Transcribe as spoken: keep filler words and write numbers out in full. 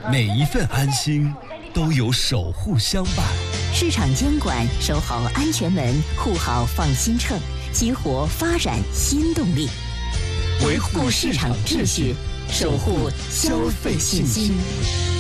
每一份安心都有守护相伴。 市场监管，守好安全门，护好放心秤，激活发展新动力，维护市场秩序，守护消费信心。